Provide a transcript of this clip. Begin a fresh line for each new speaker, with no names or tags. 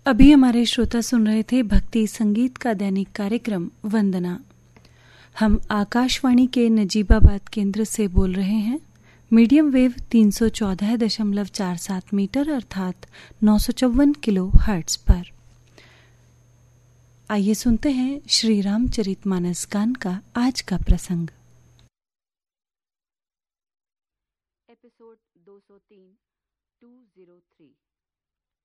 अभी हमारे श्रोता सुन रहे थे भक्ति संगीत का दैनिक कार्यक्रम वंदना। हम आकाशवाणी के नजीबाबाद केंद्र से बोल रहे हैं। मीडियम वेव 314.47 मीटर अर्थात 954 किलो हर्ट्ज पर। आइए सुनते हैं श्री रामचरितमानस गान का आज का प्रसंग।
एपिसोड 203 203